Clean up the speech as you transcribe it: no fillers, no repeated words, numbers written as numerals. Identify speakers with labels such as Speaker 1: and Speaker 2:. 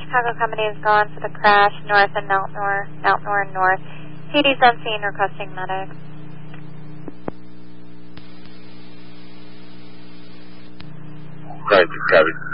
Speaker 1: Chicago Company is gone for the crash north and Mount Nor north. CD's on scene requesting medic.
Speaker 2: Right, Gabby.